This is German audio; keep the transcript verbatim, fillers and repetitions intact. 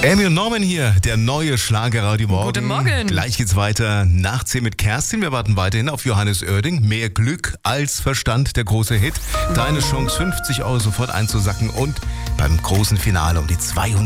Amy und Norman hier, der neue Schlagerradio Morgen. Guten Morgen. Gleich geht's weiter nach zehn mit Kerstin. Wir warten weiterhin auf Johannes Oerding. Mehr Glück als Verstand, der große Hit. Deine Chance, fünfzig Euro sofort einzusacken und beim großen Finale um die zweihundert